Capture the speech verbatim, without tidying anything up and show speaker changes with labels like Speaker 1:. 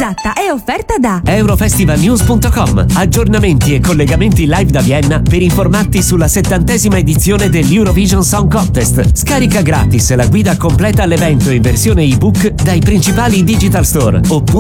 Speaker 1: esatta è offerta da
Speaker 2: Eurofestivalnews punto com. Aggiornamenti e collegamenti live da Vienna per informarti sulla settantesima edizione dell'Eurovision Song Contest. Scarica gratis la guida completa all'evento in versione ebook dai principali digital store oppure